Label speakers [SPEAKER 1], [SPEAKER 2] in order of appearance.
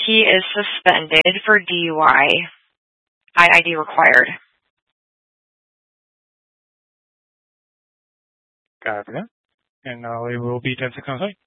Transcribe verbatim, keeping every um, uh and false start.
[SPEAKER 1] He is suspended for D U I. I I D required.
[SPEAKER 2] Copy that. And uh, we will be ten six on site.